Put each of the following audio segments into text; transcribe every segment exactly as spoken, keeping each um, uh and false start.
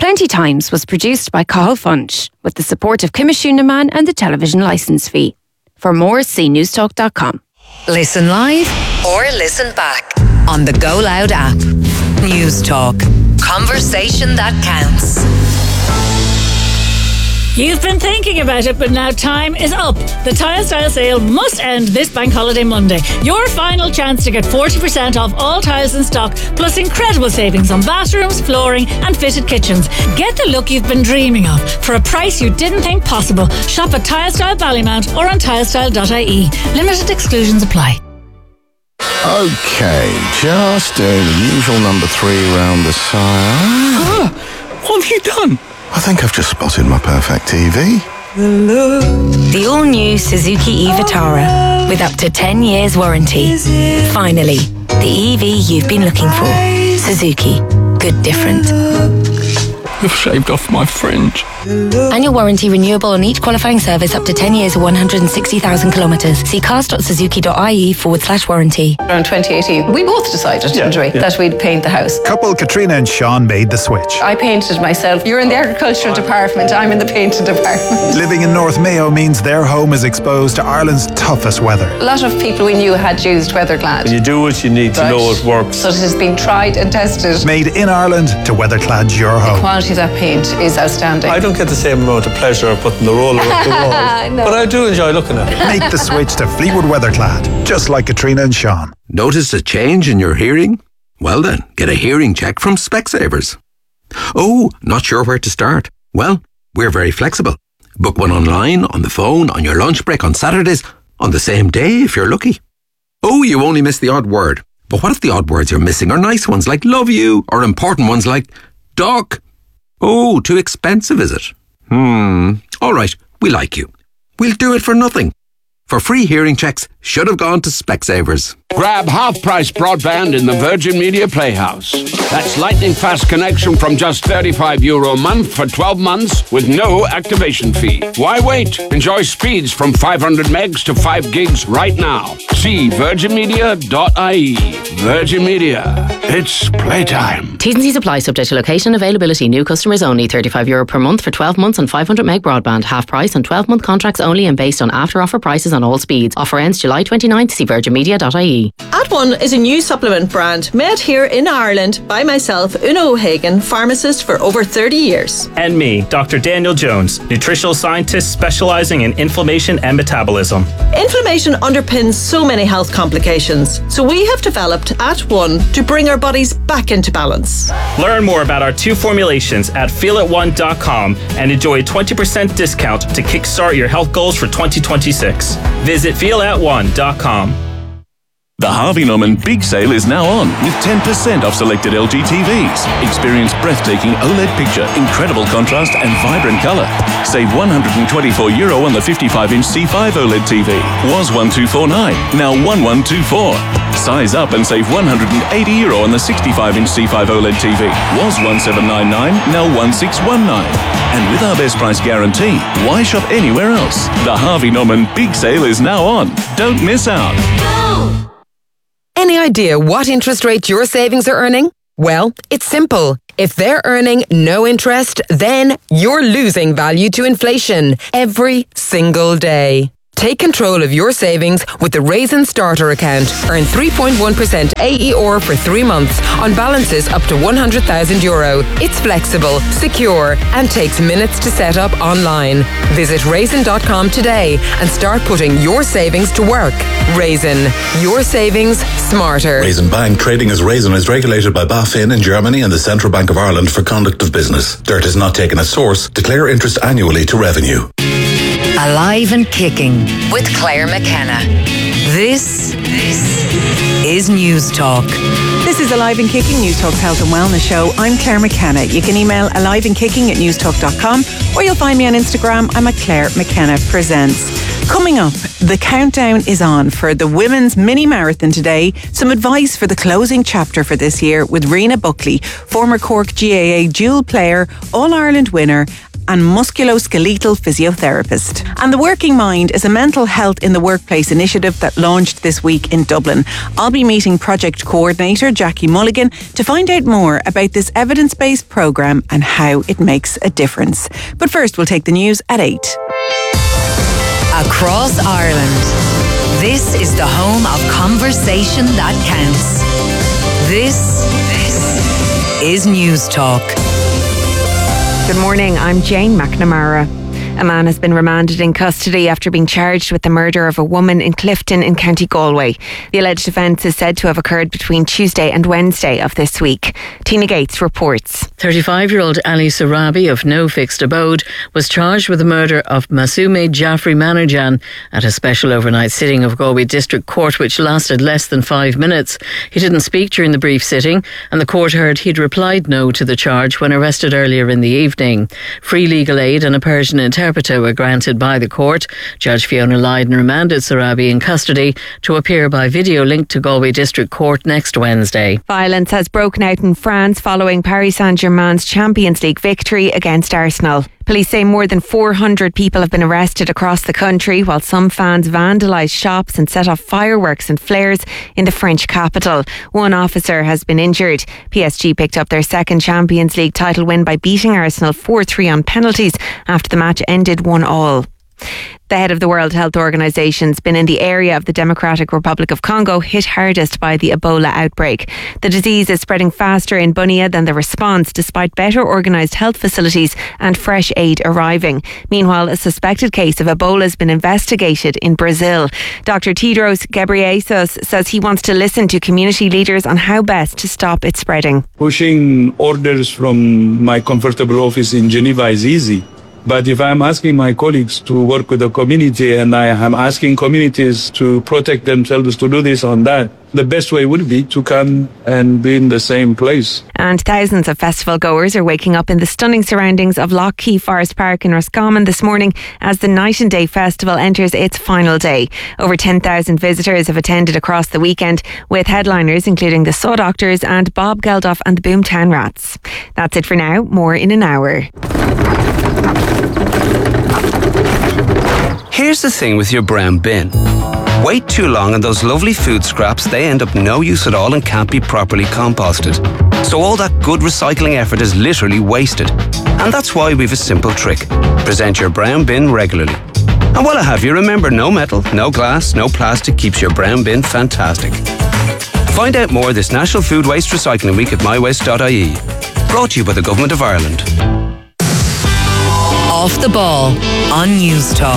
Plenty Times was produced by Cathal Funch with the support of Kimishu Naman and the television licence fee. For more, see newstalk dot com. Listen live or listen back on the Go Loud app. News Talk. Conversation that counts. You've been thinking about it, but now time is up. The Tile Style sale must end this bank holiday Monday. Your final chance to get forty percent off all tiles in stock, plus incredible savings on bathrooms, flooring and fitted kitchens. Get the look you've been dreaming of for a price you didn't think possible. Shop at Tile Style Ballymount or on tilestyle dot I E. Limited exclusions apply. Okay, just do the usual number three round the side. Ah, what have you done? I think I've just spotted my perfect T V. The all-new Suzuki e-Vitara with up to ten years warranty. Finally, the E V you've been looking for. Suzuki. Good different. You've shaved off my fringe. Annual warranty renewable on each qualifying service up to ten years or one hundred sixty thousand kilometres. See cars dot suzuki dot I E forward slash warranty. Around twenty eighteen, we both decided, yeah, didn't we, yeah. that we'd paint the house. Couple Katrina and Sean made the switch. I painted myself. You're in the agricultural department, I'm in the painting department. Living in North Mayo means their home is exposed to Ireland's toughest weather. A lot of people we knew had used Weatherclad. When you do it, you need to Right. know it works. So it has been tried and tested. Made in Ireland to Weatherclad your home. The quality of that paint is outstanding. I don't get the same amount of pleasure of putting the roller up the wall, No. but I do enjoy looking at it. Make the switch to Fleetwood Weatherclad, just like Katrina and Sean. Notice a change in your hearing? Well then, get a hearing check from Specsavers. Oh, not sure where to start? Well, we're very flexible. Book one online, on the phone, on your lunch break, on Saturdays, on the same day if you're lucky. Oh, you only miss the odd word. But what if the odd words you're missing are nice ones like love you, or important ones like dog? Oh, too expensive, is it? Hmm. All right, we like you. We'll do it for nothing. For free hearing checks, should have gone to Specsavers. Grab half-price broadband in the Virgin Media Playhouse. That's lightning-fast connection from just thirty-five euro a month for twelve months with no activation fee. Why wait? Enjoy speeds from five hundred megs to five gigs right now. See virgin media dot I E. Virgin Media. It's playtime. T's and C's apply, subject to location availability. New customers only. thirty-five euro per month for twelve months on five hundred meg broadband. Half price on twelve month contracts only and based on after offer prices on all speeds. Offer ends July twenty-ninth. See virgin media dot I E. At One is a new supplement brand made here in Ireland by myself, Una O'Hagan, pharmacist for over thirty years. And me, Doctor Daniel Jones, nutritional scientist specialising in inflammation and metabolism. Inflammation underpins so many health complications, so we have developed At One to bring our bodies back into balance. Learn more about our two formulations at feel it one dot com and enjoy a twenty percent discount to kickstart your health goals for twenty twenty-six. Visit feel it one dot com. The Harvey Norman Big Sale is now on with ten percent off selected L G T Vs. Experience breathtaking OLED picture, incredible contrast and vibrant colour. Save one hundred twenty-four euro on the fifty-five inch C five OLED T V. Was one thousand two hundred forty-nine, now one thousand one hundred twenty-four. Size up and save one hundred eighty euro on the sixty-five inch C five OLED T V. Was one thousand seven hundred ninety-nine, now one thousand six hundred nineteen. And with our best price guarantee, why shop anywhere else? The Harvey Norman Big Sale is now on. Don't miss out. Go! Any idea what interest rate your savings are earning? Well, it's simple. If they're earning no interest, then you're losing value to inflation every single day. Take control of your savings with the Raisin Starter account. Earn three point one percent A E R for three months on balances up to one hundred thousand euro. It's flexible, secure, and takes minutes to set up online. Visit raisin dot com today and start putting your savings to work. Raisin, your savings smarter. Raisin Bank, trading as Raisin, is regulated by BaFin in Germany and the Central Bank of Ireland for conduct of business. Dirt is not taken as source. Declare interest annually to revenue. Alive and Kicking with Claire McKenna. This, this is News Talk. This is Alive and Kicking, News Talk's health and wellness show. I'm Claire McKenna. You can email alive and kicking at newstalk dot com or you'll find me on Instagram. I'm at Claire McKenna Presents. Coming up, the countdown is on for the women's mini marathon today. Some advice for the closing chapter for this year with Rena Buckley, former Cork G A A dual player, All-Ireland winner and musculoskeletal physiotherapist. And The Working Mind is a mental health in the workplace initiative that launched this week in Dublin. I'll be meeting project coordinator Jackie Mulligan to find out more about this evidence-based programme and how it makes a difference. But first, we'll take the news at eight. Across Ireland, this is the home of conversation that counts. This, this is News Talk. Good morning, I'm Jane McNamara. A man has been remanded in custody after being charged with the murder of a woman in Clifton in County Galway. The alleged offence is said to have occurred between Tuesday and Wednesday of this week. Tina Gates reports. thirty-five-year-old Ali Sarabi of no fixed abode was charged with the murder of Masume Jaffrey Manajan at a special overnight sitting of Galway District Court, which lasted less than five minutes. He didn't speak during the brief sitting, and the court heard he'd replied no to the charge when arrested earlier in the evening. Free legal aid and a Persian interpreter were granted by the court. Judge Fiona Lydon remanded Sarabi in custody to appear by video link to Galway District Court next Wednesday. Violence has broken out in France following Paris Saint-Germain's Champions League victory against Arsenal. Police say more than four hundred people have been arrested across the country, while some fans vandalised shops and set off fireworks and flares in the French capital. One officer has been injured. P S G picked up their second Champions League title win by beating Arsenal four three on penalties after the match ended one all. The head of the World Health Organization's been in the area of the Democratic Republic of Congo hit hardest by the Ebola outbreak. The disease is spreading faster in Bunia than the response, despite better organised health facilities and fresh aid arriving. Meanwhile, a suspected case of Ebola has been investigated in Brazil. Doctor Tedros Ghebreyesus says he wants to listen to community leaders on how best to stop it spreading. Pushing orders from my comfortable office in Geneva is easy. But if I'm asking my colleagues to work with the community and I am asking communities to protect themselves to do this or that, the best way would be to come and be in the same place. And thousands of festival goers are waking up in the stunning surroundings of Lough Key Forest Park in Roscommon this morning as the Night and Day Festival enters its final day. Over ten thousand visitors have attended across the weekend, with headliners including the Saw Doctors and Bob Geldof and the Boomtown Rats. That's it for now. More in an hour. Here's the thing with your brown bin. Wait too long and those lovely food scraps, they end up no use at all and can't be properly composted. So all that good recycling effort is literally wasted. And that's why we've a simple trick. Present your brown bin regularly. And while I have you, remember, no metal, no glass, no plastic keeps your brown bin fantastic. Find out more this National Food Waste Recycling Week at my waste dot I E. Brought to you by the Government of Ireland. Off the ball on News Talk.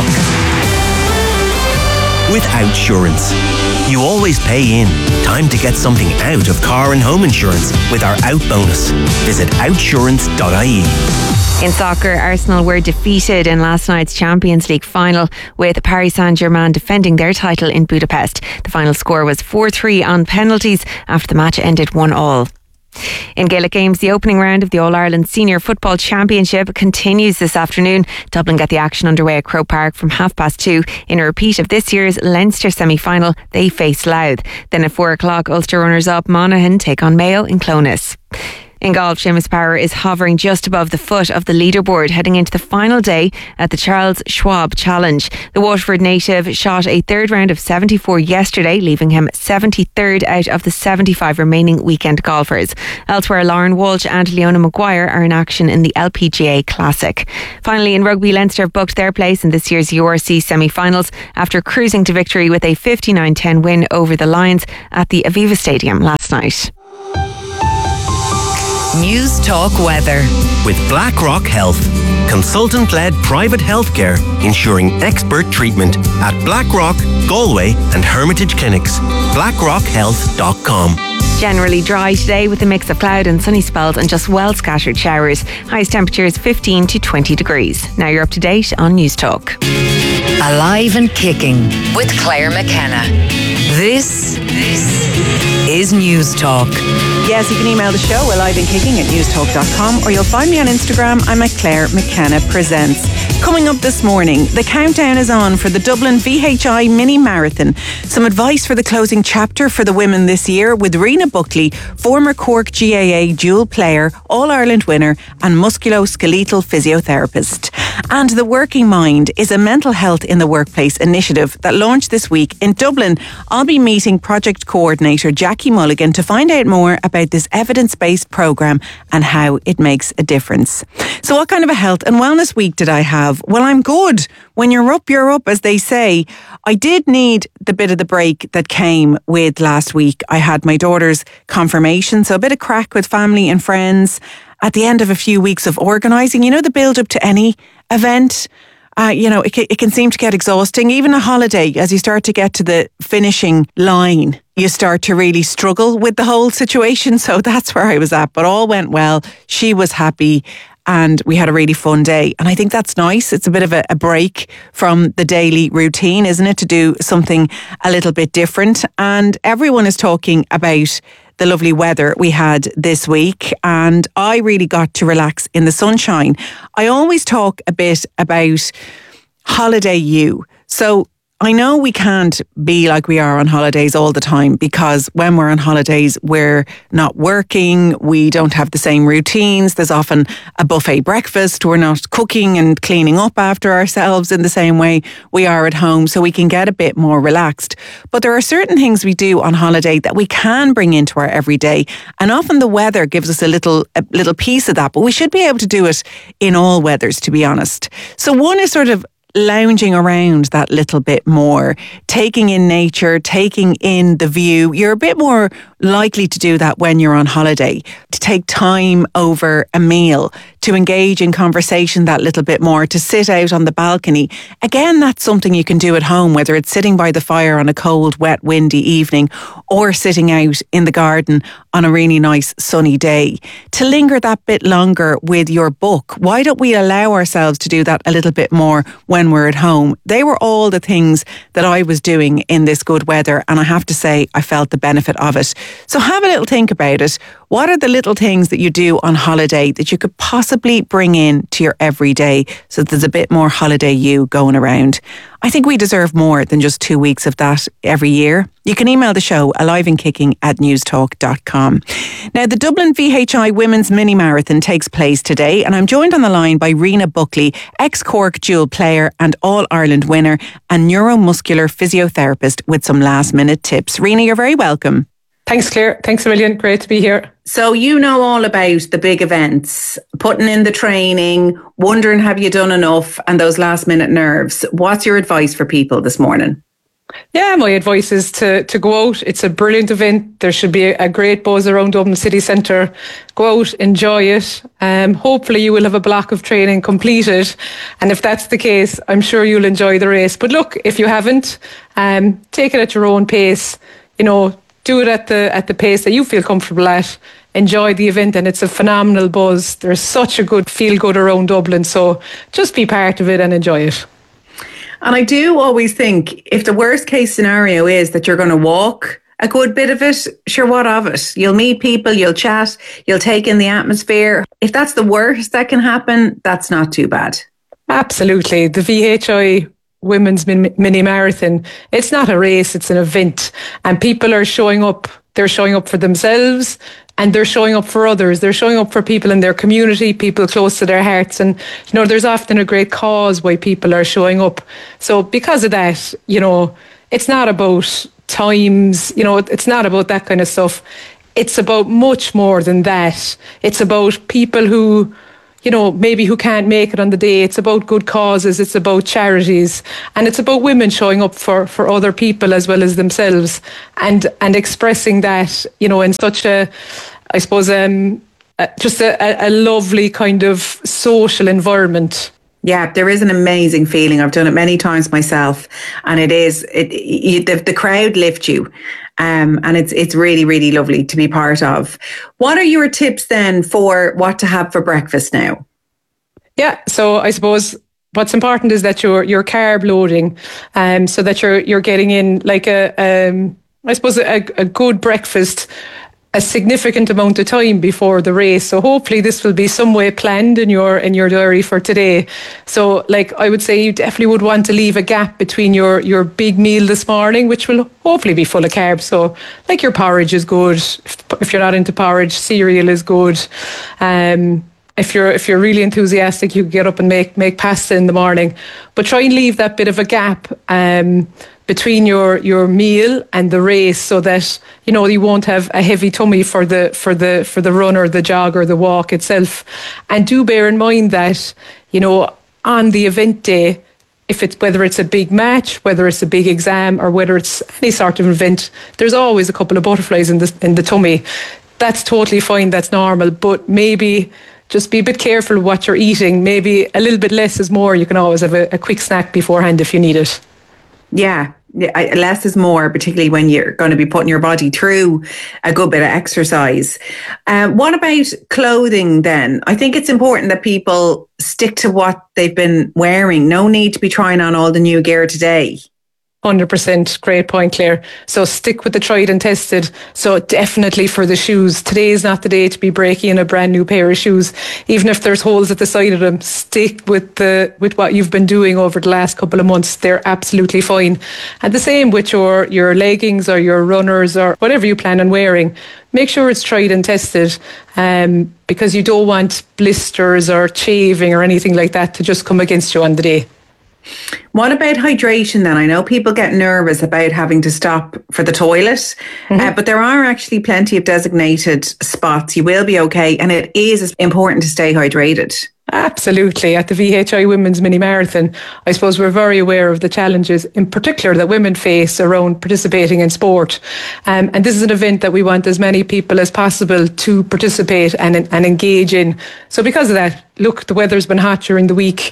With Outsurance, you always pay in. Time to get something out of car and home insurance with our Out bonus. Visit outsurance dot I E. In soccer, Arsenal were defeated in last night's Champions League final, with Paris Saint-Germain defending their title in Budapest. The final score was four three on penalties after the match ended one all. In Gaelic games, the opening round of the All-Ireland Senior Football Championship continues this afternoon. Dublin get the action underway at Croke Park from half past two. In a repeat of this year's Leinster semi-final, they face Louth. Then at four o'clock, Ulster runners-up Monaghan take on Mayo in Clones. In golf, Seamus Power is hovering just above the foot of the leaderboard heading into the final day at the Charles Schwab Challenge. The Waterford native shot a third round of seventy-four yesterday, leaving him seventy-third out of the seventy-five remaining weekend golfers. Elsewhere, Lauren Walsh and Leona Maguire are in action in the L P G A Classic. Finally, in rugby, Leinster have booked their place in this year's U R C semi-finals after cruising to victory with a fifty-nine ten win over the Lions at the Aviva Stadium last night. News Talk weather. With BlackRock Health, consultant-led private healthcare ensuring expert treatment at BlackRock, Galway and Hermitage Clinics. blackrock health dot com. Generally dry today with a mix of cloud and sunny spells and just well scattered showers. Highest temperatures fifteen to twenty degrees. Now you're up to date on News Talk. Alive and Kicking with Claire McKenna. This, this is News Talk. Yes, you can email the show alive and kicking at newstalk dot com, or you'll find me on Instagram. I'm at Claire McKenna Presents. Coming up this morning, the countdown is on for the Dublin V H I Mini Marathon. Some advice for the closing chapter for the women this year with Rena Buckley, former Cork G A A dual player, All-Ireland winner and musculoskeletal physiotherapist. And The Working Mind is a mental health in the workplace initiative that launched this week in Dublin. I'll be meeting project coordinator Jackie Mulligan to find out more about this evidence-based programme and how it makes a difference. So what kind of a health and wellness week did I have? Well, I'm good. When you're up, you're up, as they say. I did need the bit of the break that came with last week. I had my daughter's confirmation, so a bit of crack with family and friends at the end of a few weeks of organising. You know, the build up to any event, uh, you know, it, it can seem to get exhausting. Even a holiday, as you start to get to the finishing line, you start to really struggle with the whole situation. So that's where I was at. But all went well. She was happy. And we had a really fun day. And I think that's nice. It's a bit of a, a break from the daily routine, isn't it? To do something a little bit different. And everyone is talking about the lovely weather we had this week. And I really got to relax in the sunshine. I always talk a bit about holiday you. So I know we can't be like we are on holidays all the time, because when we're on holidays, we're not working. We don't have the same routines. There's often a buffet breakfast. We're not cooking and cleaning up after ourselves in the same way we are at home. So we can get a bit more relaxed. But there are certain things we do on holiday that we can bring into our everyday. And often the weather gives us a little, a little piece of that. But we should be able to do it in all weathers, to be honest. So one is sort of lounging around that little bit more, taking in nature, taking in the view. You're a bit more likely to do that when you're on holiday, to take time over a meal, to engage in conversation that little bit more, to sit out on the balcony. Again, that's something you can do at home, whether it's sitting by the fire on a cold, wet, windy evening, or sitting out in the garden on a really nice sunny day. To linger that bit longer with your book. Why don't we allow ourselves to do that a little bit more when we're at home? They were all the things that I was doing in this good weather, and I have to say I felt the benefit of it. So have a little think about it. What are the little things that you do on holiday that you could possibly bring in to your everyday, so that there's a bit more holiday you going around? I think we deserve more than just two weeks of that every year. You can email the show alive and kicking at newstalk dot com. Now, the Dublin V H I Women's Mini Marathon takes place today, and I'm joined on the line by Rena Buckley, ex-Cork dual player and All-Ireland winner and neuromuscular physiotherapist, with some last-minute tips. Rena, you're very welcome. Thanks, Claire. Thanks a million. Great to be here. So you know all about the big events, putting in the training, wondering have you done enough, and those last minute nerves. What's your advice for people this morning? Yeah, my advice is to, to go out. It's a brilliant event. There should be a, a great buzz around Dublin City Centre. Go out, enjoy it. Um, hopefully you will have a block of training completed. And if that's the case, I'm sure you'll enjoy the race. But look, if you haven't, um, take it at your own pace. You know, do it at the at the pace that you feel comfortable at. Enjoy the event, and it's a phenomenal buzz. There's such a good feel good around Dublin, so just be part of it and enjoy it. And I do always think, if the worst case scenario is that you're going to walk a good bit of it, sure, what of it? You'll meet people, you'll chat, you'll take in the atmosphere. If that's the worst that can happen, that's not too bad. Absolutely. The V H I Women's Mini Marathon, it's not a race, it's an event, and people are showing up. They're showing up for themselves, and they're showing up for others. They're showing up for people in their community, people close to their hearts. And, you know, there's often a great cause why people are showing up. So because of that, you know, it's not about times, you know, it's not about that kind of stuff. It's about much more than that. It's about people who, you know, maybe who can't make it on the day. It's about good causes. It's about charities. And it's about women showing up for, for other people as well as themselves, and, and expressing that, you know, in such a, I suppose, um, uh, just a, a lovely kind of social environment. Yeah, there is an amazing feeling. I've done it many times myself, and it is, it, you, the, the crowd lift you. Um, and it's it's really, really lovely to be part of. What are your tips then for what to have for breakfast now? Yeah, so I suppose what's important is that you're you're carb loading, um, so that you're you're getting in like a um, I suppose a, a good breakfast a significant amount of time before the race. So hopefully this will be some way planned in your in your diary for today. So like I would say you definitely would want to leave a gap between your, your big meal this morning, which will hopefully be full of carbs. So like your porridge is good. If, if you're not into porridge, cereal is good. Um, if you're if you're really enthusiastic, you can get up and make make pasta in the morning. But try and leave that bit of a gap um, between your, your meal and the race, so that you know you won't have a heavy tummy for the for the for the run or the jog or the walk itself. And do bear in mind that you know on the event day, if it's whether it's a big match, whether it's a big exam, or whether it's any sort of event, there's always a couple of butterflies in the in the tummy. That's totally fine. That's normal. But maybe just be a bit careful what you're eating. Maybe a little bit less is more. You can always have a, a quick snack beforehand if you need it. Yeah, less is more, particularly when you're going to be putting your body through a good bit of exercise. Um, what about clothing then? I think it's important that people stick to what they've been wearing. No need to be trying on all the new gear today. one hundred percent. Great point, Claire. So stick with the tried and tested. So definitely for the shoes, today is not the day to be breaking in a brand new pair of shoes. Even if there's holes at the side of them, stick with the with what you've been doing over the last couple of months. They're absolutely fine. And the same with your, your leggings or your runners or whatever you plan on wearing. Make sure it's tried and tested, um, because you don't want blisters or chafing or anything like that to just come against you on the day. What about hydration then? I know people get nervous about having to stop for the toilet, mm-hmm. uh, but there are actually plenty of designated spots. You will be okay, and it is important to stay hydrated. Absolutely. At the V H I Women's Mini Marathon, I suppose we're very aware of the challenges in particular that women face around participating in sport. Um, and this is an event that we want as many people as possible to participate and, and engage in. So because of that, look, the weather's been hot during the week.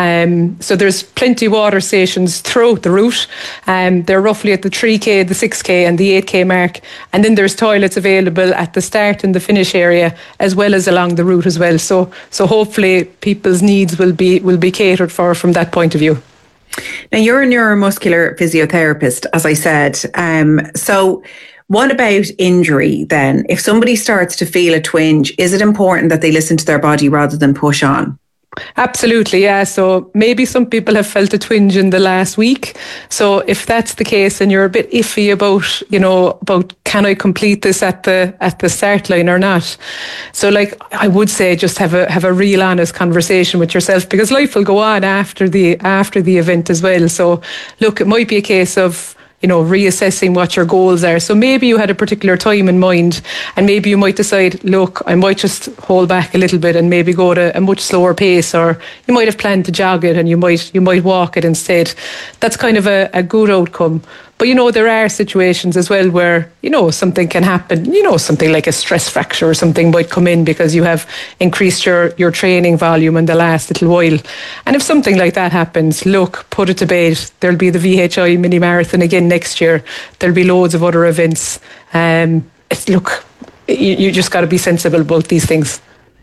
Um, so there's plenty of water stations throughout the route. Um, they're roughly at the three K, the six K and the eight K mark. And then there's toilets available at the start and the finish area, as well as along the route as well. So so hopefully people's needs will be will be catered for from that point of view. Now, you're a neuromuscular physiotherapist, as I said. Um, so what about injury then? If somebody starts to feel a twinge, is it important that they listen to their body rather than push on? Absolutely, yeah. So maybe some people have felt a twinge in the last week. So if that's the case and you're a bit iffy about, you know, about can I complete this at the at the start line or not? So like I would say just have a have a real honest conversation with yourself, because life will go on after the after the event as well. So look, it might be a case of, you know, reassessing what your goals are. So maybe you had a particular time in mind, and maybe you might decide, look, I might just hold back a little bit and maybe go at a, a much slower pace, or you might have planned to jog it and you might you might walk it instead. That's kind of a, a good outcome. But, you know, there are situations as well where, you know, something can happen. You know, something like a stress fracture or something might come in because you have increased your, your training volume in the last little while. And if something like that happens, look, put it to bed. There'll be the V H I Mini Marathon again next year. There'll be loads of other events. Um, it's, look, you, you just got to be sensible about these things.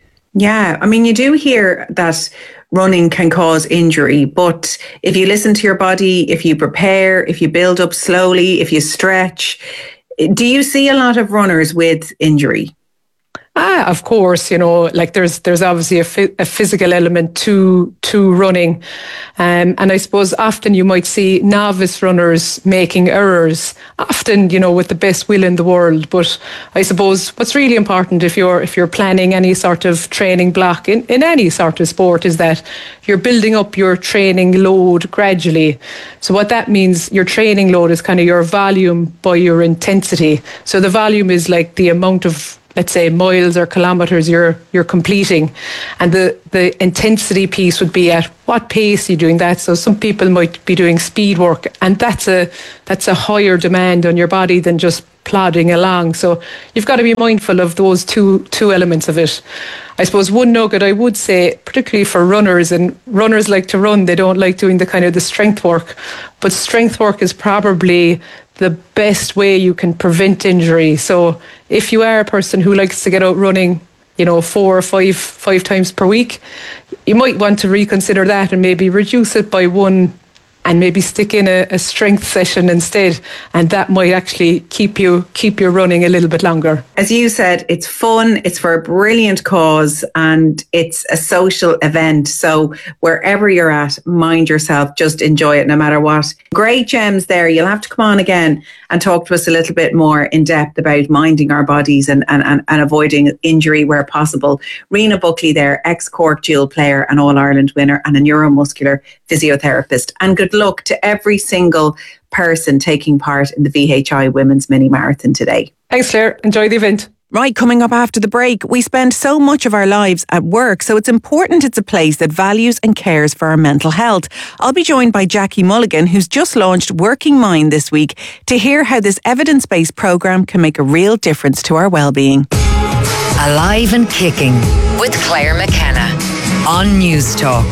Yeah, I mean, you do hear that running can cause injury, but if you listen to your body, if you prepare, if you build up slowly, if you stretch, do you see a lot of runners with injury? Ah, of course, you know, like there's there's obviously a, fi- a physical element to to running, um, and I suppose often you might see novice runners making errors, often, you know, with the best will in the world. But I suppose what's really important if you're if you're planning any sort of training block in, in any sort of sport is that you're building up your training load gradually. So what that means, your training load is kind of your volume by your intensity. So the volume is like the amount of, let's say, miles or kilometres you're you're completing, and the the intensity piece would be at what pace you're doing that. So some people might be doing speed work, and that's a that's a higher demand on your body than just plodding along. So you've got to be mindful of those two two elements of it. I suppose one nugget I would say, particularly for runners, and runners like to run, they don't like doing the kind of the strength work, but strength work is probably the best way you can prevent injury. So if you are a person who likes to get out running, you know, four or five five times per week, you might want to reconsider that and maybe reduce it by one and maybe stick in a, a strength session instead, and that might actually keep you keep you running a little bit longer. As you said, it's fun, it's for a brilliant cause, and it's a social event. So wherever you're at, mind yourself, just enjoy it no matter what. Great gems there. You'll have to come on again and talk to us a little bit more in depth about minding our bodies and, and, and, and avoiding injury where possible. Rena Buckley there, ex-Cork dual player and All-Ireland winner and a neuromuscular physiotherapist. And good luck to every single person taking part in the V H I Women's Mini Marathon today. Thanks, Claire. Enjoy the event. Right, coming up after the break, we spend so much of our lives at work, so it's important it's a place that values and cares for our mental health. I'll be joined by Jackie Mulligan, who's just launched Working Mind this week, to hear how this evidence-based programme can make a real difference to our well-being. Alive and Kicking with Claire McKenna on News Talk.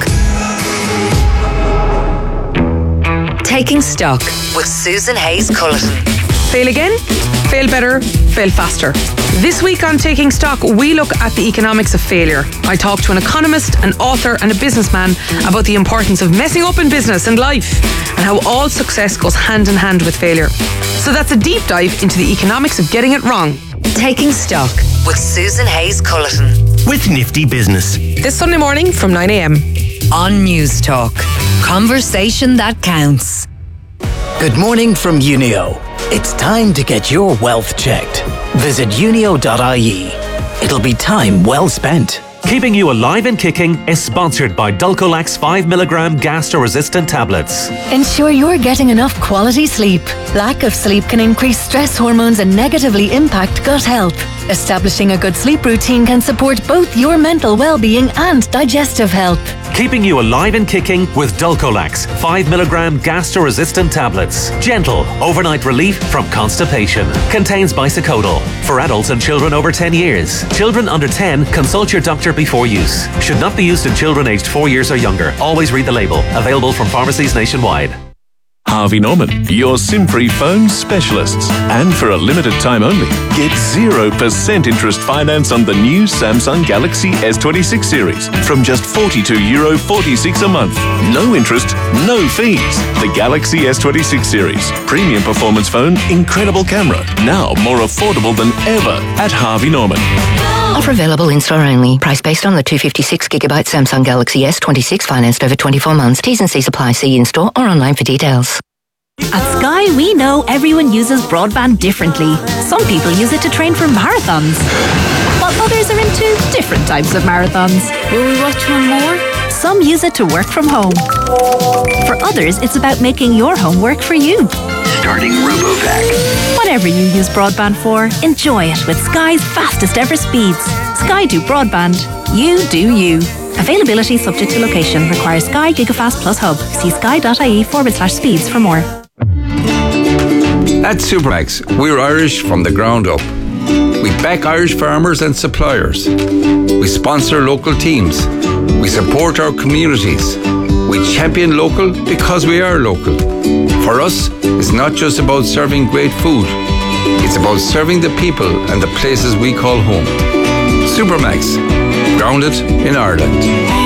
Taking Stock with Susan Hayes-Culleton. Fail again, fail better, fail faster. This week on Taking Stock, we look at the economics of failure. I talk to an economist, an author and a businessman about the importance of messing up in business and life and how all success goes hand in hand with failure. So that's a deep dive into the economics of getting it wrong. Taking Stock with Susan Hayes-Culleton. With Nifty Business. This Sunday morning from nine a.m. on News Talk. Conversation that counts. Good morning from Unio. It's time to get your wealth checked. Visit unio dot I E. It'll be time well spent. Keeping You Alive and Kicking is sponsored by Dulcolax five milligram gastro-resistant tablets. Ensure you're getting enough quality sleep. Lack of sleep can increase stress hormones and negatively impact gut health. Establishing a good sleep routine can support both your mental well-being and digestive health. Keeping You Alive and Kicking with Dulcolax five milligram gastro-resistant tablets. Gentle overnight relief from constipation. Contains bisacodyl. For adults and children over ten years. Children under ten, consult your doctor before use. Should not be used in children aged four years or younger. Always read the label. Available from pharmacies nationwide. Harvey Norman, your SIM-free phone specialists. And for a limited time only, get zero percent interest finance on the new Samsung Galaxy S twenty-six series from just forty-two euro forty-six a month. No interest, no fees. The Galaxy S twenty-six series. Premium performance phone, incredible camera. Now more affordable than ever at Harvey Norman. Offer available in-store only. Price based on the two hundred fifty-six gigabyte Samsung Galaxy S twenty-six financed over twenty-four months. T's and C's apply. See in-store or online for details. At Sky, we know everyone uses broadband differently. Some people use it to train for marathons, while others are into different types of marathons. Will we watch one more? Some use it to work from home. For others, it's about making your home work for you. Starting RoboVac. Whatever you use broadband for, enjoy it with Sky's fastest ever speeds. Sky do broadband. You do you. Availability subject to location. Requires Sky Gigafast Plus Hub. See sky.ie forward slash speeds for more. At Supermax, we're Irish from the ground up. We back Irish farmers and suppliers. We sponsor local teams. We support our communities. We champion local because we are local. For us, it's not just about serving great food. It's about serving the people and the places we call home. Supermax, grounded in Ireland.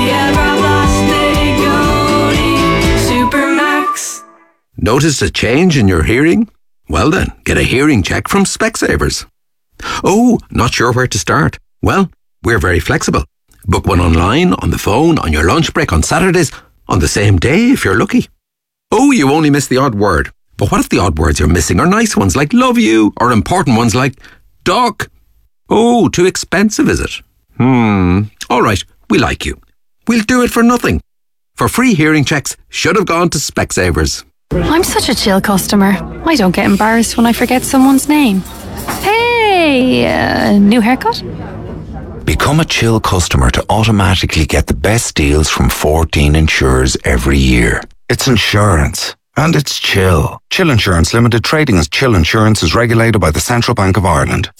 Supermax. Notice a change in your hearing? Well then, get a hearing check from Specsavers. Oh, not sure where to start? Well, we're very flexible. Book one online, on the phone, on your lunch break, on Saturdays, on the same day if you're lucky. Oh, you only missed the odd word. But what if the odd words you're missing are nice ones like love you, or important ones like doc? Oh, too expensive, is it? Hmm, all right, we like you. We'll do it for nothing. For free hearing checks, should have gone to Specsavers. I'm such a chill customer. I don't get embarrassed when I forget someone's name. Hey, uh, new haircut? Become a chill customer to automatically get the best deals from fourteen insurers every year. It's insurance. And it's Chill. Chill Insurance Limited, trading as Chill Insurance, is regulated by the Central Bank of Ireland.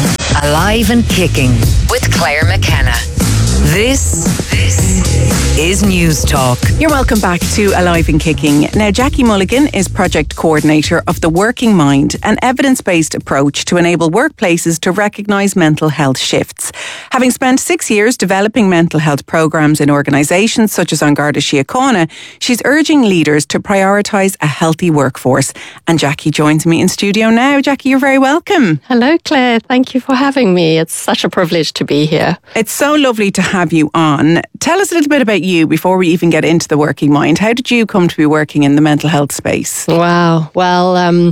Alive and Kicking with Claire McKenna. This, this is is News Talk. You're welcome back to Alive and Kicking. Now, Jackie Mulligan is project coordinator of the Working Mind, an evidence-based approach to enable workplaces to recognise mental health shifts. Having spent six years developing mental health programmes in organisations such as An Garda Síochána, she's urging leaders to prioritise a healthy workforce. And Jackie joins me in studio now. Jackie, you're very welcome. Hello, Claire. Thank you for having me. It's such a privilege to be here. It's so lovely to have you on. Tell us a little bit about you before we even get into the Working Mind. How did you come to be working in the mental health space? Wow. Well, um,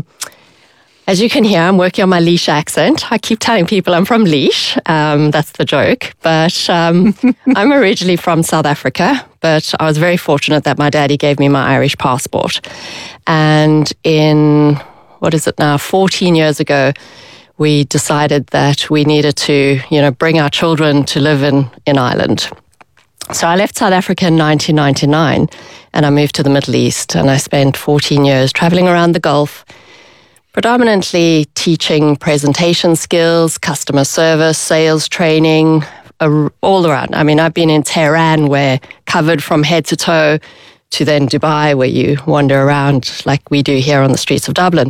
as you can hear, I'm working on my Laois accent. I keep telling people I'm from Laois. Um, that's the joke. But um, I'm originally from South Africa, but I was very fortunate that my daddy gave me my Irish passport. And in, what is it now, fourteen years ago, we decided that we needed to, you know, bring our children to live in, in Ireland. So I left South Africa in nineteen ninety-nine and I moved to the Middle East, and I spent fourteen years traveling around the Gulf, predominantly teaching presentation skills, customer service, sales training, uh, all around. I mean, I've been in Tehran, where covered from head to toe, to then Dubai, where you wander around like we do here on the streets of Dublin.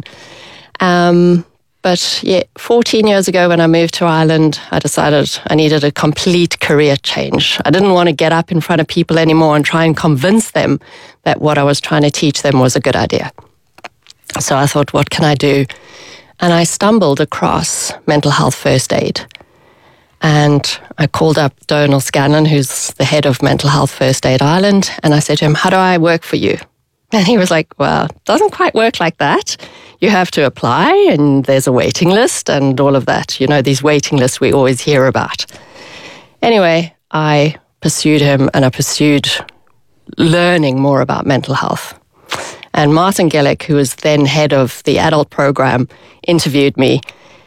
Um, But yeah, fourteen years ago when I moved to Ireland, I decided I needed a complete career change. I didn't want to get up in front of people anymore and try and convince them that what I was trying to teach them was a good idea. So I thought, what can I do? And I stumbled across mental health first aid. And I called up Donal Scanlon, who's the head of Mental Health First Aid Ireland, and I said to him, how do I work for you? And he was like, well, it doesn't quite work like that. You have to apply and there's a waiting list and all of that. You know, these waiting lists we always hear about. Anyway, I pursued him and I pursued learning more about mental health. And Martin Gillick, who was then head of the adult program, interviewed me.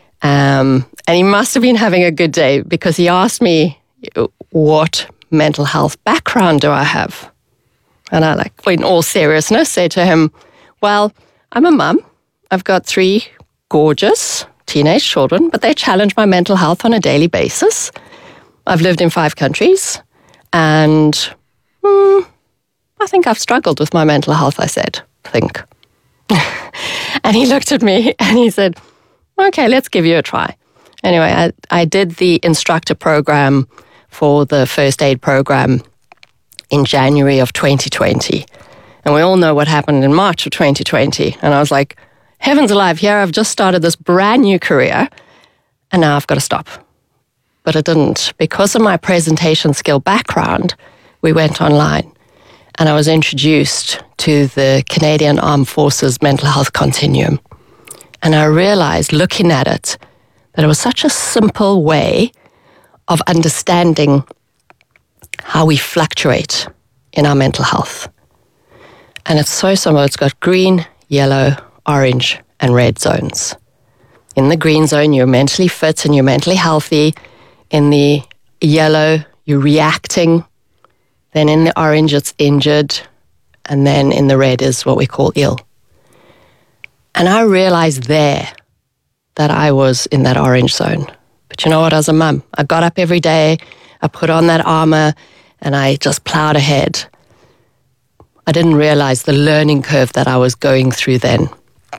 Um, and he must have been having a good day, because he asked me, what mental health background do I have? And I, like, in all seriousness, said to him, well, I'm a mum. I've got three gorgeous teenage children, but they challenge my mental health on a daily basis. I've lived in five countries, and hmm, I think I've struggled with my mental health, I said, think. And he looked at me and he said, okay, let's give you a try. Anyway, I, I did the instructor program for the first aid program in January of twenty twenty. And we all know what happened in March of twenty twenty. And I was like, heavens alive, here I've just started this brand new career and now I've got to stop. But I didn't. Because of my presentation skill background, we went online and I was introduced to the Canadian Armed Forces Mental Health Continuum. And I realized, looking at it, that it was such a simple way of understanding how we fluctuate in our mental health. And it's so simple. It's got green, yellow, orange, and red zones. In the green zone, you're mentally fit and you're mentally healthy. In the yellow, you're reacting. Then in the orange, it's injured. And then in the red is what we call ill. And I realized there that I was in that orange zone. But you know what, as a mum, I got up every day, I put on that armor, and I just plowed ahead. I didn't realize the learning curve that I was going through then.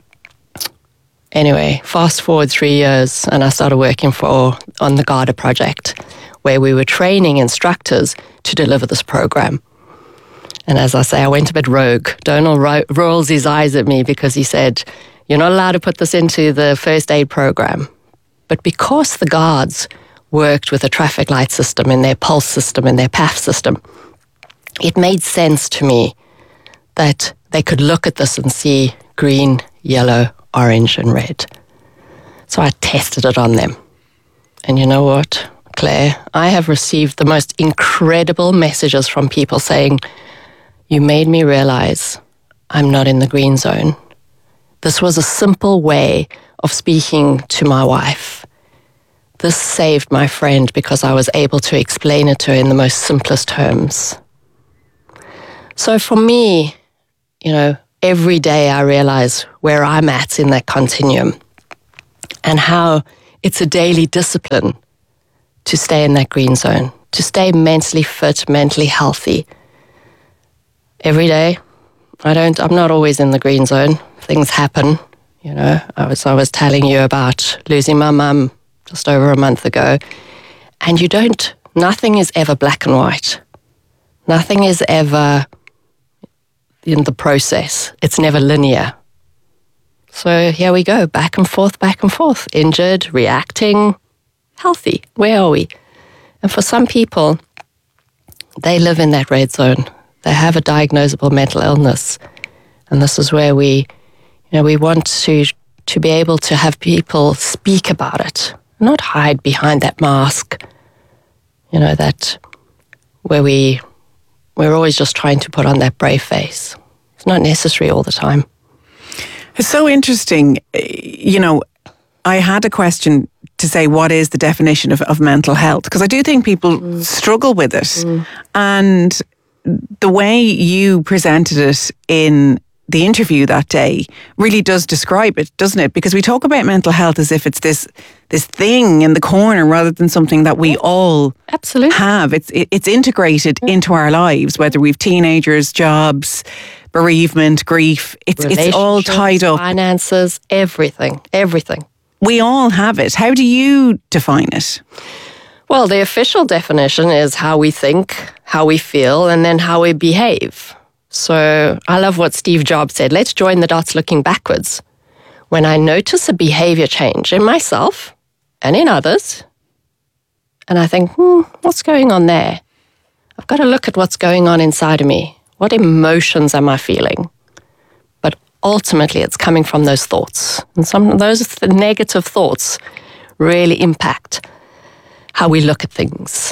Anyway, fast forward three years, and I started working for on the Garda project, where we were training instructors to deliver this program. And as I say, I went a bit rogue. Donal ro- rolls his eyes at me because he said, you're not allowed to put this into the first aid program. But because the guards worked with a traffic light system in their pulse system, in their P A F system, it made sense to me that they could look at this and see green, yellow, orange, and red. So I tested it on them. And you know what, Claire? I have received the most incredible messages from people saying, you made me realize I'm not in the green zone. This was a simple way of speaking to my wife. This saved my friend because I was able to explain it to her in the most simplest terms. So for me, you know, every day I realize where I'm at in that continuum and how it's a daily discipline to stay in that green zone, to stay mentally fit, mentally healthy, every day. I don't, I'm not always in the green zone. Things happen. You know, I was, I was telling you about losing my mum just over a month ago. And you don't, nothing is ever black and white. Nothing is ever in the process. It's never linear. So here we go, back and forth, back and forth, injured, reacting, healthy. Where are we? And for some people, they live in that red zone. They have a diagnosable mental illness. And this is where we, you know, we want to, to be able to have people speak about it, not hide behind that mask, you know, that where we, we're always just trying to put on that brave face. It's not necessary all the time. It's so interesting. You know, I had a question to say, what is the definition of, of mental health? Because I do think people mm. struggle with it. Mm. And the way you presented it in the interview that day really does describe it, doesn't it? Because we talk about mental health as if it's this this thing in the corner rather than something that we all absolutely have. It's it, it's integrated mm. into our lives, whether we've teenagers, jobs, bereavement, grief. It's it's all tied up. Finances, everything, everything. We all have it. How do you define it? Well, the official definition is how we think, how we feel, and then how we behave. So I love what Steve Jobs said. Let's join the dots looking backwards. When I notice a behavior change in myself and in others, and I think, hmm, what's going on there? I've got to look at what's going on inside of me. What emotions am I feeling? But ultimately, it's coming from those thoughts. And some of those negative thoughts really impact how we look at things.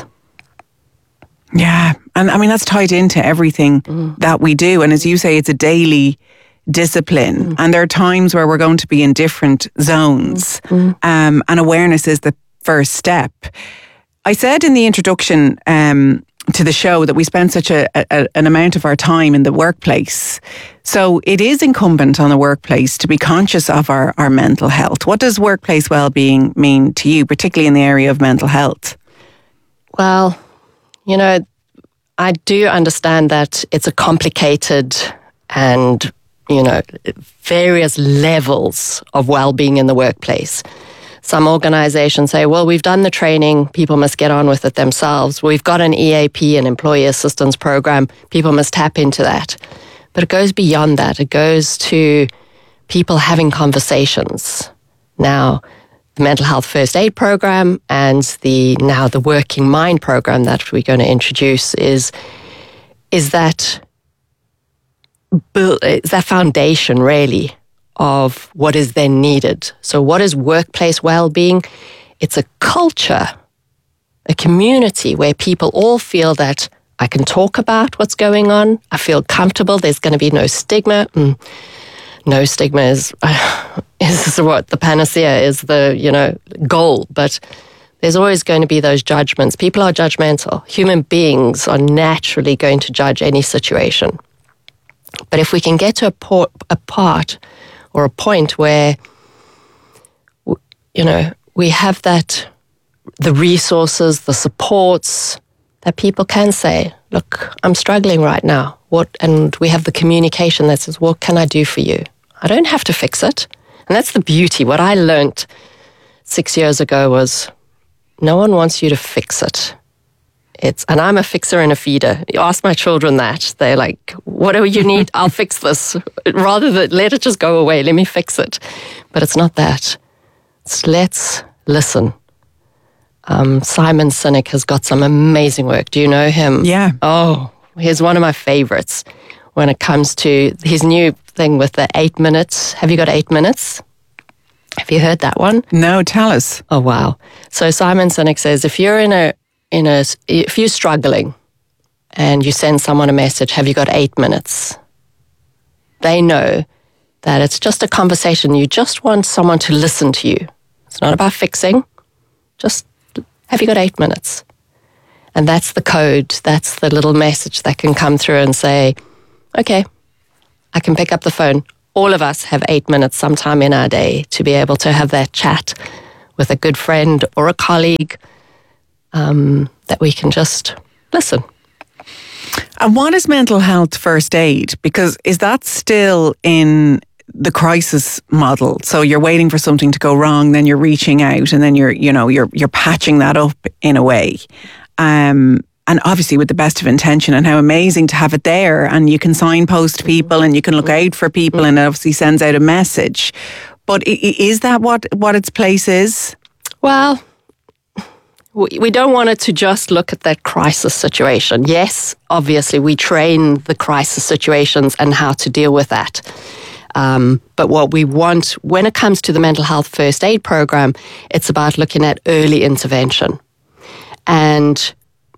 Yeah. And I mean, that's tied into everything mm. that we do. And as you say, it's a daily discipline. Mm. And there are times where we're going to be in different zones. Mm. Um, and awareness is the first step. I said in the introduction um, to the show that we spend such a, a an amount of our time in the workplace. So it is incumbent on the workplace to be conscious of our, our mental health. What does workplace well-being mean to you, particularly in the area of mental health? Well, you know, I do understand that it's a complicated and, you know, various levels of well-being in the workplace. Some organizations say, well, we've done the training, people must get on with it themselves. We've got an E A P, an employee assistance program, people must tap into that. But it goes beyond that. It goes to people having conversations. Now, the mental health first aid program and the now the working mind program that we're going to introduce is is that is that foundation really of what is then needed. So what is workplace well-being? It's a culture, a community where people all feel that I can talk about what's going on. I feel comfortable. There's going to be no stigma. Mm. No stigma is is what the panacea is, the, you know, goal. But there's always going to be those judgments. People are judgmental. Human beings are naturally going to judge any situation. But if we can get to a, por- a part or a point where, you know, we have that, the resources, the supports, that people can say, look, I'm struggling right now. What? And we have the communication that says, what can I do for you? I don't have to fix it. And that's the beauty. What I learned six years ago was no one wants you to fix it. It's, and I'm a fixer and a feeder. You ask my children that. They're like, what do you need? I'll fix this. Rather than let it just go away, let me fix it. But it's not that. It's let's listen. Um, Simon Sinek has got some amazing work. Do you know him? Yeah. Oh, he's one of my favorites when it comes to his new thing with the eight minutes. Have you got eight minutes? Have you heard that one? No, tell us. Oh, wow. So Simon Sinek says, if you're in a, in a, if you're struggling and you send someone a message, have you got eight minutes? They know that it's just a conversation. You just want someone to listen to you. It's not about fixing. Just, have you got eight minutes? And that's the code. That's the little message that can come through and say, okay, I can pick up the phone. All of us have eight minutes sometime in our day to be able to have that chat with a good friend or a colleague um, that we can just listen. And what is mental health first aid? Because is that still in the crisis model? So you're waiting for something to go wrong, then you're reaching out, and then you're, you know, you're you're patching that up in a way. Um, and obviously with the best of intention, and how amazing to have it there, and you can signpost people and you can look out for people, and it obviously sends out a message. But is that what, what its place is? Well, we don't want it to just look at that crisis situation. Yes, obviously we train the crisis situations and how to deal with that. Um, but what we want, when it comes to the mental health first aid program, it's about looking at early intervention. And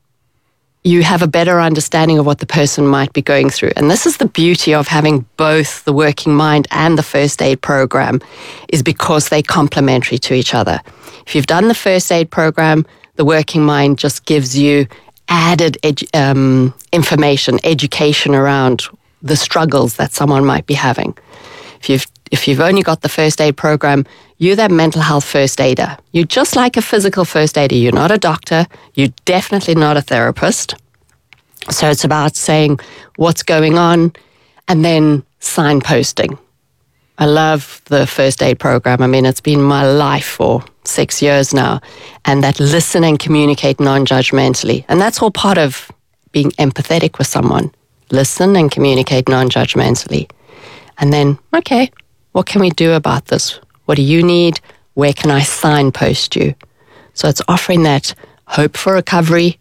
you have a better understanding of what the person might be going through. And this is the beauty of having both the Working Mind and the first aid program, is because they're complementary to each other. If you've done the first aid program, the Working Mind just gives you added edu- um, information, education around the struggles that someone might be having. If you've if you've only got the first aid program, you're that mental health first aider. You're just like a physical first aider. You're not a doctor. You're definitely not a therapist. So it's about saying what's going on and then signposting. I love the first aid program. I mean, it's been my life for six years now. And that listen and communicate non-judgmentally. And that's all part of being empathetic with someone. Listen and communicate non-judgmentally. And then, okay, what can we do about this? What do you need? Where can I signpost you? So it's offering that hope for recovery,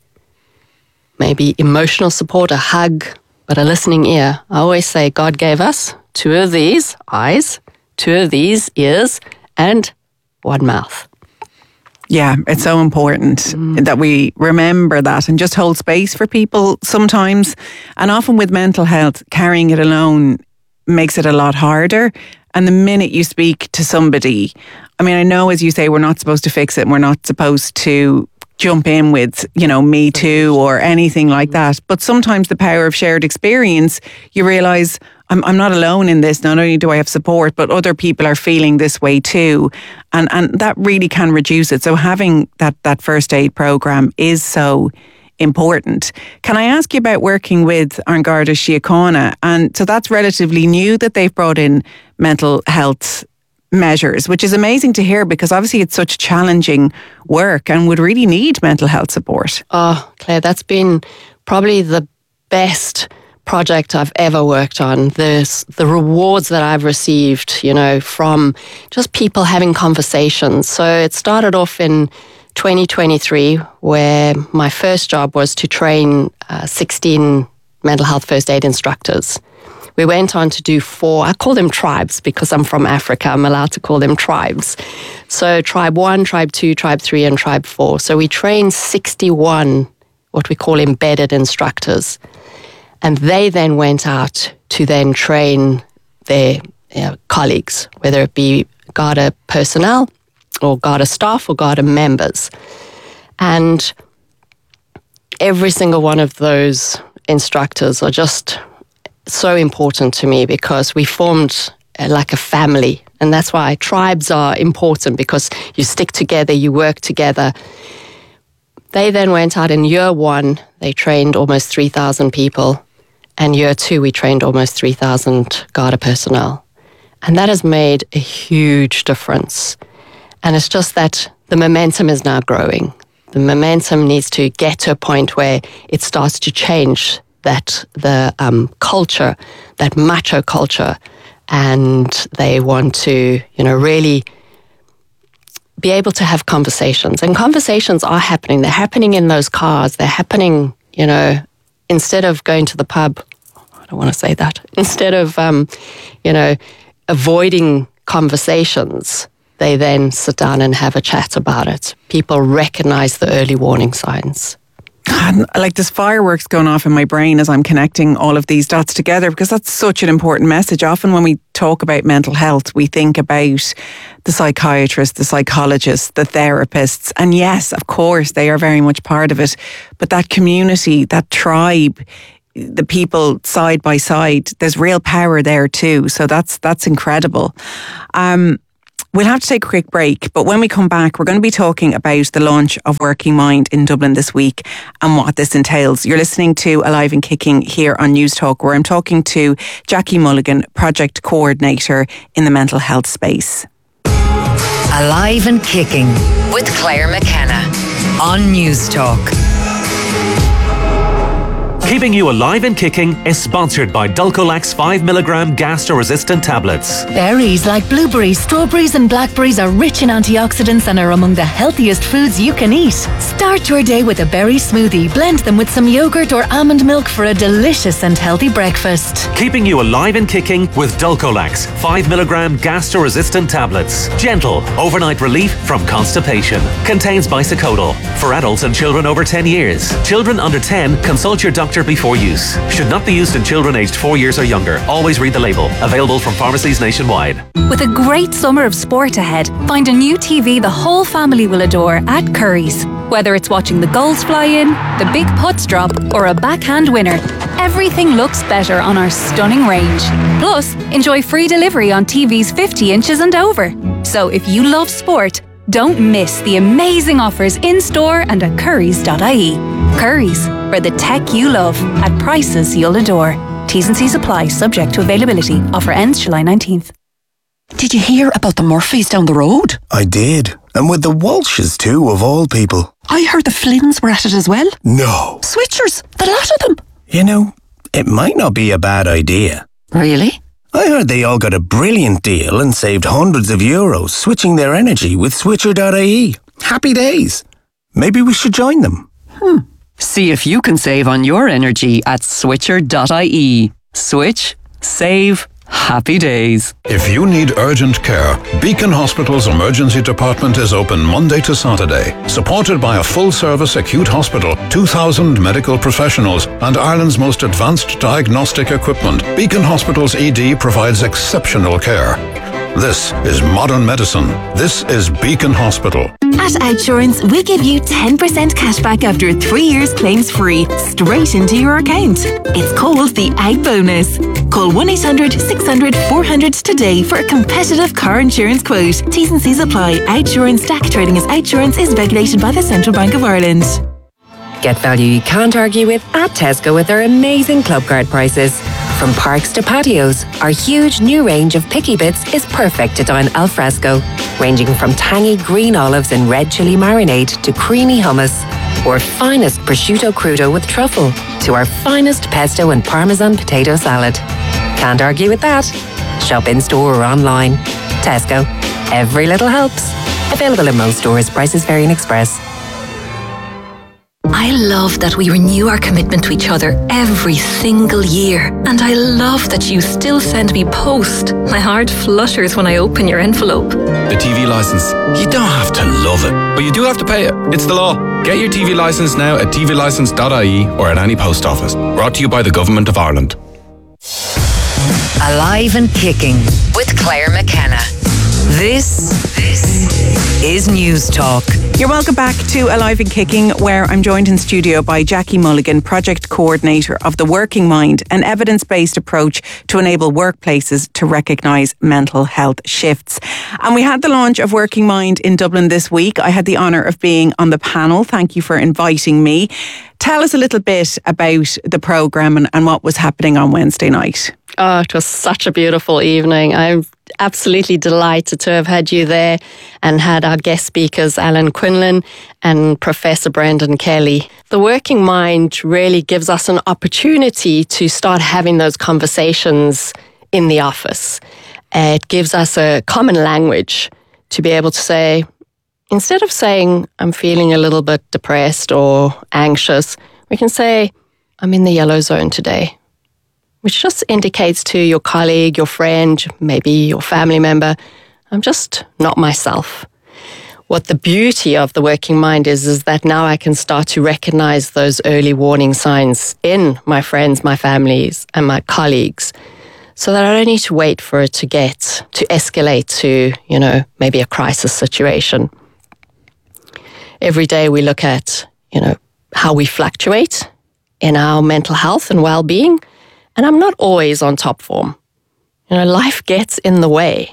maybe emotional support, a hug, but a listening ear. I always say God gave us two of these eyes, two of these ears, and one mouth. Yeah, it's so important mm. that we remember that and just hold space for people sometimes. And often with mental health, carrying it alone makes it a lot harder. And the minute you speak to somebody, I mean, I know, as you say, we're not supposed to fix it and we're not supposed to jump in with, you know, me too or anything like that. But sometimes the power of shared experience, you realise I'm I'm not alone in this. Not only do I have support, but other people are feeling this way too. And and that really can reduce it. So having that, that first aid programme is so important. Can I ask you about working with An Garda Síochána? And so that's relatively new that they've brought in mental health measures, which is amazing to hear, because obviously it's such challenging work and would really need mental health support. Oh, Claire, that's been probably the best project I've ever worked on. There's the rewards that I've received, you know, from just people having conversations. So it started off in twenty twenty-three, where my first job was to train uh, sixteen mental health first aid instructors. We went on to do four, I call them tribes because I'm from Africa, I'm allowed to call them tribes. So tribe one, tribe two, tribe three, and tribe four. So we trained sixty-one, what we call embedded instructors. And they then went out to then train their you know, colleagues, whether it be Garda personnel or Garda staff or Garda members. And every single one of those instructors are just so important to me, because we formed uh, like a family. And that's why tribes are important, because you stick together, you work together. They then went out in year one, they trained almost three thousand people. And year two, we trained almost three thousand Garda personnel. And that has made a huge difference. And it's just that the momentum is now growing. The momentum needs to get to a point where it starts to change that the um, culture, that macho culture, and they want to, you know, really be able to have conversations. And conversations are happening. They're happening in those cars. They're happening, you know, instead of going to the pub. I don't want to say that. Instead of, um, you know, avoiding conversations, they then sit down and have a chat about it. People recognize the early warning signs. God, like there's fireworks going off in my brain as I'm connecting all of these dots together, because that's such an important message. Often when we talk about mental health, we think about the psychiatrists, the psychologists, the therapists. And yes, of course, they are very much part of it. But that community, that tribe, the people side by side, there's real power there too. So that's that's incredible. Um, We'll have to take a quick break, but when we come back, we're going to be talking about the launch of Working Mind in Dublin this week and what this entails. You're listening to Alive and Kicking here on News Talk, where I'm talking to Jackie Mulligan, Project Coordinator in the mental health space. Alive and Kicking with Claire McKenna on News Talk. Keeping You Alive and Kicking is sponsored by Dulcolax five milligram gastro-resistant tablets. Berries like blueberries, strawberries and blackberries are rich in antioxidants and are among the healthiest foods you can eat. Start your day with a berry smoothie. Blend them with some yogurt or almond milk for a delicious and healthy breakfast. Keeping You Alive and Kicking with Dulcolax five milligram gastro-resistant tablets. Gentle, overnight relief from constipation. Contains bisacodyl. For adults and children over ten years. Children under ten, consult your doctor before use. Should not be used in children aged four years or younger. Always read the label. Available from pharmacies nationwide. With a great summer of sport ahead, find a new T V the whole family will adore at Curry's. Whether it's watching the goals fly in, the big putts drop, or a backhand winner, everything looks better on our stunning range. Plus, enjoy free delivery on T Vs fifty inches and over. So if you love sport, don't miss the amazing offers in-store and at currys dot I E. Currys, for the tech you love, at prices you'll adore. T's and C's apply, subject to availability. Offer ends July nineteenth. Did you hear about the Murphys down the road? I did. And with the Walshes too, of all people. I heard the Flynns were at it as well. No. Switchers, the lot of them. You know, it might not be a bad idea. Really? I heard they all got a brilliant deal and saved hundreds of euros switching their energy with switcher dot I E. Happy days. Maybe we should join them. Hmm. See if you can save on your energy at switcher dot I E. Switch, save, happy days. If you need urgent care, Beacon Hospital's emergency department is open Monday to Saturday. Supported by a full-service acute hospital, two thousand medical professionals, and Ireland's most advanced diagnostic equipment, Beacon Hospital's E D provides exceptional care. This is modern medicine. This is Beacon Hospital. At Outsurance, we give you ten percent cashback after three years claims free, straight into your account. It's called the Out Bonus. Call one eight hundred six hundred four hundred today for a competitive car insurance quote. T's and C's apply. Outsurance D A C trading as Outsurance is regulated by the Central Bank of Ireland. Get value you can't argue with at Tesco with their amazing club card prices. From parks to patios, our huge new range of picky bits is perfect to dine al fresco, ranging from tangy green olives and red chili marinade to creamy hummus, or finest prosciutto crudo with truffle, to our finest pesto and parmesan potato salad. Can't argue with that. Shop in store or online. Tesco. Every little helps. Available in most stores. Prices vary in Express. I love that we renew our commitment to each other every single year. And I love that you still send me post. My heart flutters when I open your envelope. The T V licence. You don't have to love it, but you do have to pay it. It's the law. Get your T V licence now at t v licence dot I E or at any post office. Brought to you by the Government of Ireland. Alive and Kicking with Claire McKenna. This, this is News Talk. You're welcome back to Alive and Kicking, where I'm joined in studio by Jackie Mulligan, Project Coordinator of the Working Mind, an evidence-based approach to enable workplaces to recognise mental health shifts. And we had the launch of Working Mind in Dublin this week. I had the honour of being on the panel. Thank you for inviting me. Tell us a little bit about the programme and, and what was happening on Wednesday night. Oh, it was such a beautiful evening. I'm absolutely delighted to have had you there and had our guest speakers, Alan Quinlan and Professor Brendan Kelly. The Working Mind really gives us an opportunity to start having those conversations in the office. It gives us a common language to be able to say, instead of saying, I'm feeling a little bit depressed or anxious, we can say, I'm in the yellow zone today. Which just indicates to your colleague, your friend, maybe your family member, I'm just not myself. What the beauty of the Working Mind is, is that now I can start to recognize those early warning signs in my friends, my families, and my colleagues, so that I don't need to wait for it to get, to escalate to, you know, maybe a crisis situation. Every day we look at, you know, how we fluctuate in our mental health and well-being. And I'm not always on top form. You know, life gets in the way.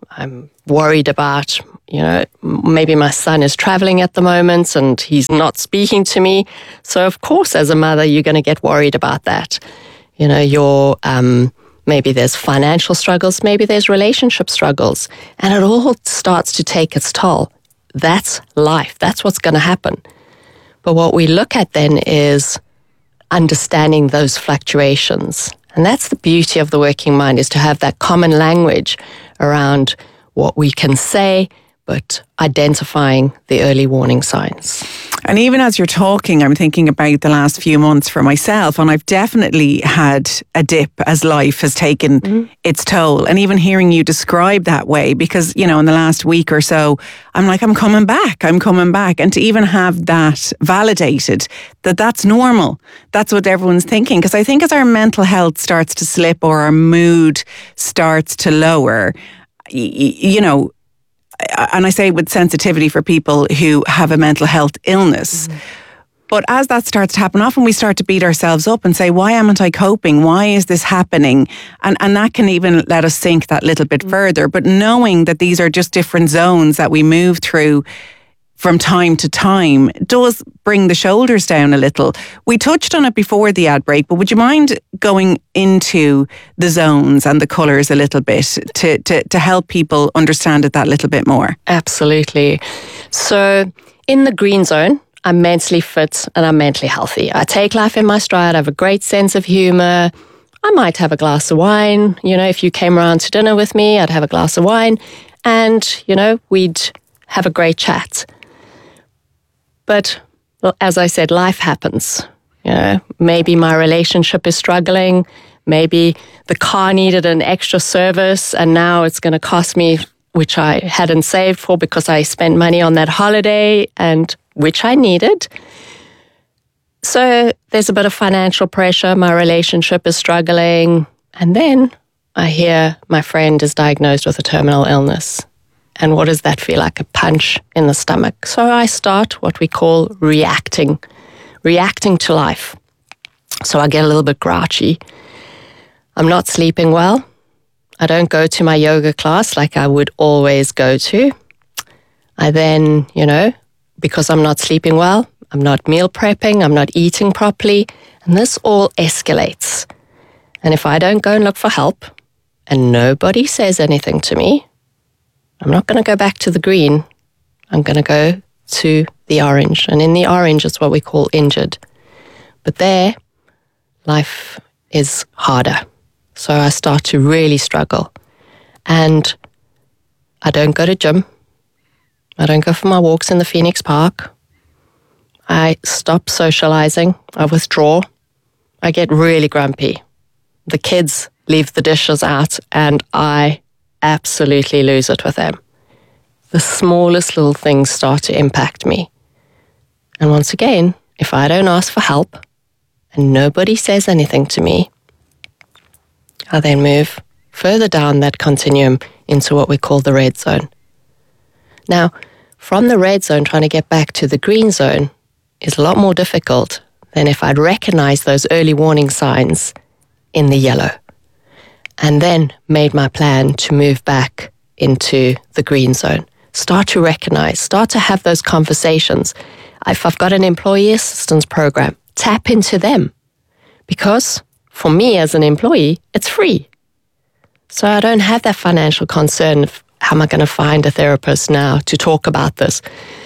I'm worried about, you know, maybe my son is traveling at the moment and he's not speaking to me. So of course, as a mother, you're going to get worried about that. You know, your um, maybe there's financial struggles, maybe there's relationship struggles, and it all starts to take its toll. That's life. That's what's going to happen. But what we look at then is understanding those fluctuations. And that's the beauty of the working mind, is to have that common language around what we can say, but identifying the early warning signs. And even as you're talking, I'm thinking about the last few months for myself, and I've definitely had a dip as life has taken mm-hmm. its toll. And even hearing you describe that way, because, you know, in the last week or so, I'm like, I'm coming back, I'm coming back. And to even have that validated, that that's normal, that's what everyone's thinking. Because I think as our mental health starts to slip or our mood starts to lower, y- you know, and I say with sensitivity for people who have a mental health illness. Mm. But as that starts to happen, often we start to beat ourselves up and say, why haven't I coping? Why is this happening? And and that can even let us sink that little bit mm. further. But knowing that these are just different zones that we move through from time to time does bring the shoulders down a little. We touched on it before the ad break, but would you mind going into the zones and the colours a little bit to, to, to help people understand it that little bit more? Absolutely. So in the green zone, I'm mentally fit and I'm mentally healthy. I take life in my stride. I have a great sense of humour. I might have a glass of wine. You know, if you came around to dinner with me, I'd have a glass of wine and, you know, we'd have a great chat. But well, as I said, life happens. You know, maybe my relationship is struggling. Maybe the car needed an extra service and now it's going to cost me, which I hadn't saved for because I spent money on that holiday and which I needed. So there's a bit of financial pressure. My relationship is struggling. And then I hear my friend is diagnosed with a terminal illness. And what does that feel like? A punch in the stomach. So I start what we call reacting, reacting to life. So I get a little bit grouchy. I'm not sleeping well. I don't go to my yoga class like I would always go to. I then, you know, because I'm not sleeping well, I'm not meal prepping, I'm not eating properly, and this all escalates. And if I don't go and look for help, and nobody says anything to me, I'm not going to go back to the green. I'm going to go to the orange. And in the orange, it's what we call injured. But there, life is harder. So I start to really struggle. And I don't go to gym. I don't go for my walks in the Phoenix Park. I stop socializing. I withdraw. I get really grumpy. The kids leave the dishes out and I absolutely lose it with them. The smallest little things start to impact me. And once again, if I don't ask for help and nobody says anything to me, I then move further down that continuum into what we call the red zone. Now, from the red zone, trying to get back to the green zone is a lot more difficult than if I'd recognize those early warning signs in the yellow. And then made my plan to move back into the green zone. Start to recognize, start to have those conversations. If I've got an employee assistance program, tap into them. Because for me as an employee, it's free. So I don't have that financial concern of how am I going to find a therapist now to talk about this.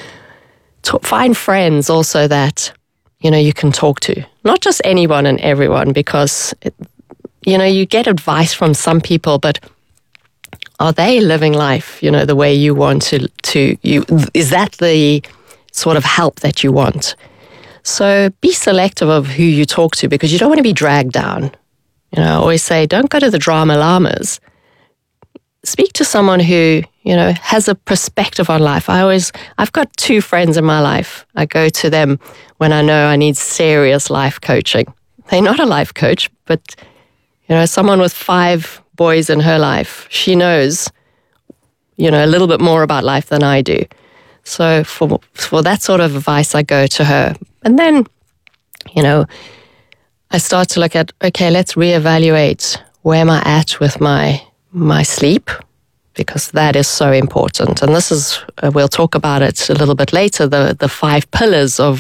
To find friends also that, you know, you can talk to. Not just anyone and everyone, because it, you know, you get advice from some people, but are they living life, you know, the way you want to, to you, is that the sort of help that you want? So be selective of who you talk to because you don't want to be dragged down. You know, I always say, don't go to the drama llamas. Speak to someone who, you know, has a perspective on life. I always, I've got two friends in my life. I go to them when I know I need serious life coaching. They're not a life coach, but you know, someone with five boys in her life, she knows, you know, a little bit more about life than I do. So for for that sort of advice, I go to her. And then, you know, I start to look at, okay, let's reevaluate where am I at with my my sleep? because that is so important. And this is, uh, we'll talk about it a little bit later, the, the five pillars of